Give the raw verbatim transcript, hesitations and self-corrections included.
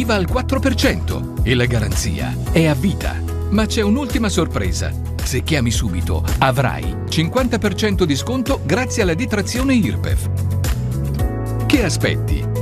I V A al quattro per cento e la garanzia è a vita. Ma c'è un'ultima sorpresa. Se chiami subito avrai cinquanta per cento di sconto grazie alla detrazione I R P E F. Che aspetti?